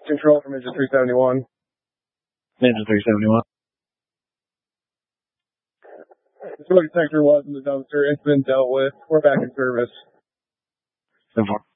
Control from engine 371. Engine 371. The smoke detector was in the dumpster. It's been dealt with. We're back in service. 10-4.